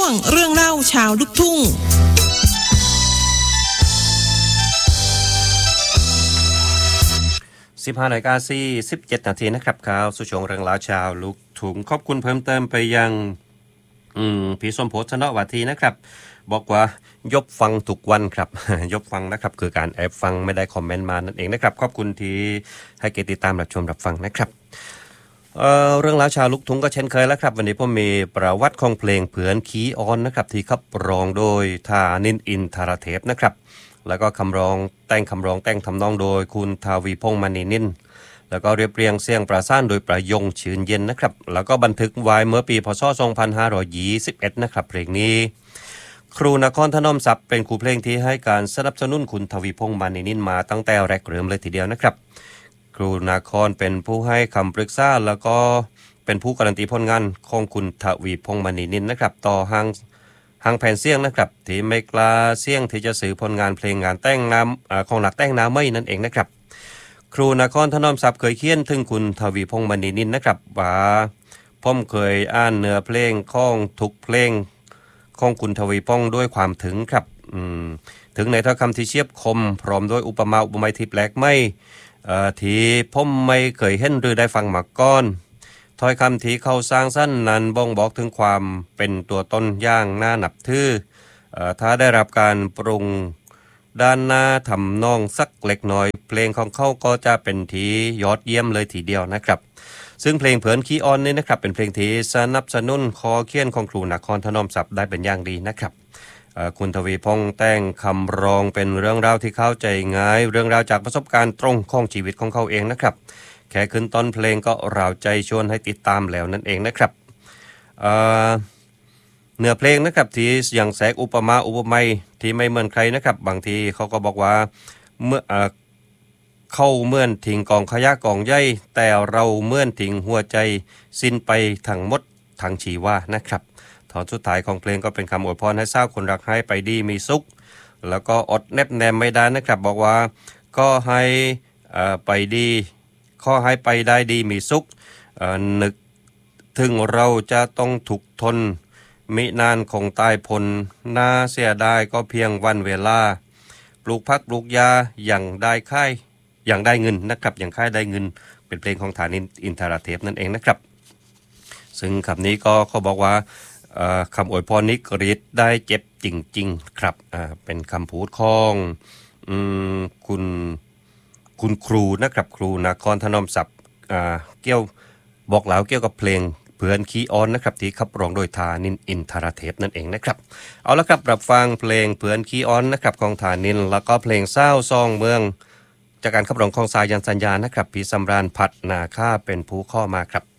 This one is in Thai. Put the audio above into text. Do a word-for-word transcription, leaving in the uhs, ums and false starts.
วงเรื่องเล่าชาวลูกทุ่งสิบห้านาฬิกาสี่สิบเจ็ดนาทีนะครับข่าวสุชงเรื่องราวชาวลูกทุ่งขอบคุณเพิ่มเติมไปยังอืมพี่สมโพธนวัฒน์นะครับบอกว่ายบฟังทุกวันครับ ยบฟังนะครับคือการแอบฟังไม่ได้คอมเมนต์มานั่นเองนะครับขอบคุณที่ให้เกียรติติดตามรับชมรับฟังนะครับ เอ่อเรื่องราวชาวลูกทุ่งก็เช่นเคยแล้วครับวันนี้ผมมีประวัติของเพลงเผือนขี้ออนนะครับที่ขับร้องโดยธานินอินทรเทพนะครับแล้วก็คำร้องแต่งคำร้องแต่งทำนองโดยคุณทวีพงษ์มณีนินแล้วก็เรียบเรียงเสียงประสานโดยประยงชื่นเย็นนะครับแล้วก็บันทึกไว้เมื่อปีพ.ศ. สองพันห้าร้อยยี่สิบเอ็ดนะครับเพลงนี้ครูนครธนอมทรัพย์เป็นครูเพลงที่ให้การสนับสนุนคุณทวีพงษ์มณีนินมาตั้งแต่แรกเริ่มเลยทีเดียวนะครับครูนครเป็นผู้ให้คำปรึกษาแล้วก็เป็นผู้การันตีผลงานของคุณทวีพงษ์มณีนินนะครับต่อห้างห้างแผ่นเสียงนะครับที่ไม่กล้าเสียงที่จะสื่อผลงานเพลงงานแต่งน้ำของหลักแต่งน้ำไม่นั่นเองนะครับครูนครธนอมทรัพย์เคยเขียนถึงคุณทวีพงษ์มณีนินนะครับว่าผมเคยอ่านเนื้อเพลงของทุกเพลงของคุณทวีพงษ์ด้วยความถึงครับอืมถึงในถ้อยคำที่เฉียบคมพร้อมด้วยอุปมาอุปไมยที่แปลกไม่ที่ผมไม่เคยเห็นหรือได้ฟังมาก่อนถ้อยคำที่เขาสร้างสรรค์นั้นบ่งบอกถึงความเป็นตัวตนอย่างน่านับถือถ้าได้รับการปรุงด้านหน้าทำนองสักเล็กน้อยเพลงของเขาก็จะเป็นที่ยอดเยี่ยมเลยทีเดียวนะครับซึ่งเพลงเผือนขี้ออนนี่นะครับเป็นเพลงที่สนับสนุนคอเขียนของครูนครธนอมทรัพย์ได้เป็นอย่างดีนะครับคุณทวีพงษ์แต่งคำร้องเป็นเรื่องราวที่เข้าใจง่ายเรื่องราวจากประสบการณ์ตรงของชีวิตของเขาเองนะครับแค่ขึ้นต้นเพลงก็ราวใจชวนให้ติดตามแล้วนั่นเองนะครับเอ่อเนื้อเพลงนะครับที่อย่างแสกอุปมาอุปไมยที่ไม่เหมือนใครนะครับบางทีเขาก็บอกว่าเมื่อเอ่อเข้าเมื่อนทิ้งกองขยะกองใหญ่แต่เราเมื่อนทิ้งหัวใจสิ้นไปทั้งหมดทั้งชีวานะครับตอนสุดท้ายของเพลงก็เป็นคำอวยพรให้เศร้าคนรักให้ไปดีมีสุขแล้วก็อดแนบแนมไม่ได้นะครับบอกว่าก็ให้ไปดีข้อให้ไปได้ดีมีสุขนึกถึงเราจะต้องถูกทนมินานคงตายพลน่าเสียดายก็เพียงวันเวลาปลูกพักปลูกยาอย่างได้ค่ายอย่างได้เงินนะครับอย่างค่ายได้เงินเป็นเพลงของฐานินอินทรเทพนั่นเองนะครับซึ่งคำนี้ก็เขาบอกว่าคำอวยพรนี้กรีดได้เจ็บจริงๆครับเป็นคำพูดของคุณคุณครูนะครับครูนครธนอมทรัพย์เกี่ยวบอกเล่าเกี่ยวกับเพลงเผือนขี้ออนนะครับที่ขับร้องโดยธานินอินทรเทพนั่นเองนะครับเอาละครับรับฟังเพลงเผือนขี้ออนนะครับของธานินแล้วก็เพลงเศร้าซองเมืองจากการขับร้องของสายันสัญญานะครับพี่สำราญพัฒนาค่าเป็นผู้ข้อมาครับ